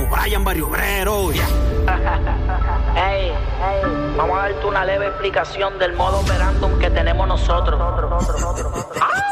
Brian Barrio Obrero. Yeah. Hey, vamos a darte una leve explicación del modo operandum que tenemos nosotros. ¡Ah!